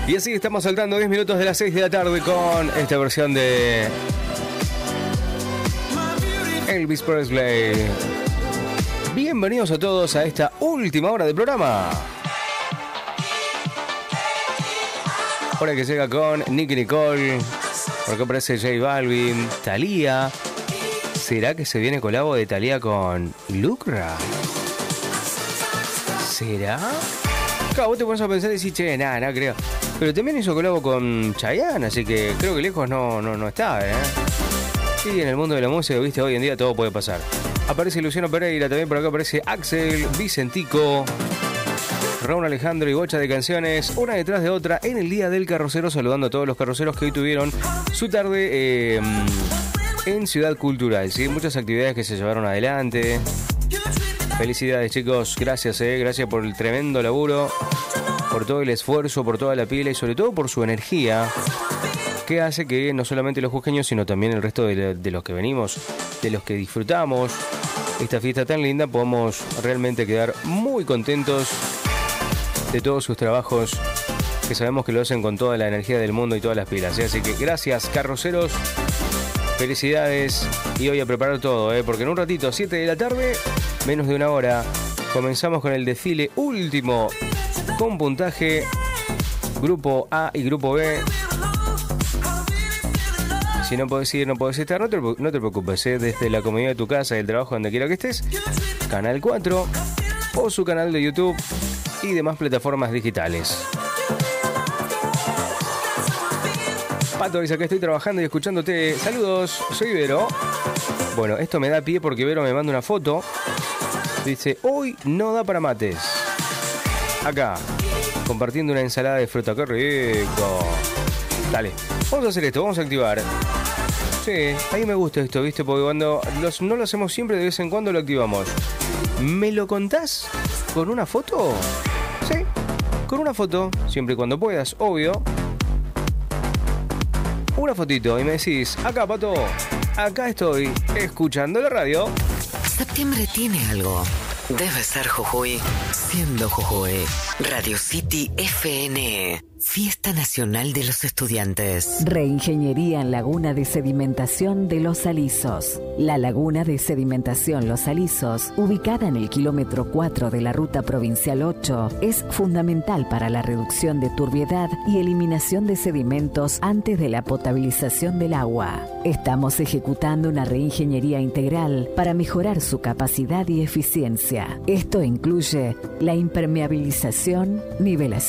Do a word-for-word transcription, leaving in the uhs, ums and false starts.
Y así estamos saltando diez minutos de las seis de la tarde con esta versión de Elvis Presley. Bienvenidos a todos a esta última hora del programa. Hora que llega con Nicky Nicole. Por acá aparece J Balvin, Thalía. ¿Será que se viene colabo de Thalía con Lucra? ¿Será? Claro, vos te pones a pensar y decís, che, nada, nada creo. Pero también hizo colabo con Chayanne, así que creo que lejos no, no, no está, ¿eh? Y en el mundo de la música, viste, hoy en día todo puede pasar. Aparece Luciano Pereira, también por acá aparece Axel, Vicentico, Raúl Alejandro y bocha de canciones, una detrás de otra, en el Día del Carrocero, saludando a todos los carroceros que hoy tuvieron su tarde eh, en Ciudad Cultural, ¿sí? Muchas actividades que se llevaron adelante. Felicidades, chicos, gracias, eh, gracias por el tremendo laburo, por todo el esfuerzo, por toda la pila y sobre todo por su energía, que hace que no solamente los jujeños, sino también el resto de, de los que venimos, de los que disfrutamos esta fiesta tan linda, podamos realmente quedar muy contentos de todos sus trabajos, que sabemos que lo hacen con toda la energía del mundo y todas las pilas, ¿eh? Así que gracias, carroceros, felicidades, y hoy a preparar todo, ¿eh? Porque en un ratito, siete de la tarde, menos de una hora, comenzamos con el desfile último con puntaje Grupo A y Grupo B. Si no podés ir, no podés estar, no te, no te preocupes, ¿eh? Desde la comodidad de tu casa y el trabajo, donde quiera que estés, Canal cuatro o su canal de YouTube y demás plataformas digitales. Pato dice que estoy trabajando y escuchándote. Saludos, soy Vero. Bueno, esto me da pie porque Vero me manda una foto. Dice, hoy no da para mates. Acá, compartiendo una ensalada de fruta. ¡Qué rico! Dale, vamos a hacer esto, vamos a activar. Sí, a mí me gusta esto, ¿viste? Porque cuando los, no lo hacemos siempre, de vez en cuando lo activamos. ¿Me lo contás con una foto? Sí, con una foto, siempre y cuando puedas, obvio. Una fotito y me decís, acá, Pato, acá estoy, escuchando la radio. Septiembre tiene algo. Debe ser Jujuy. Siendo Jujuy. Radio City F N. Fiesta Nacional de los Estudiantes. Reingeniería en Laguna de Sedimentación de Los Alisos. La Laguna de Sedimentación Los Alisos, ubicada en el kilómetro cuatro de la Ruta Provincial ocho, es fundamental para la reducción de turbiedad y eliminación de sedimentos antes de la potabilización del agua. Estamos ejecutando una reingeniería integral para mejorar su capacidad y eficiencia. Esto incluye la impermeabilización, nivelación,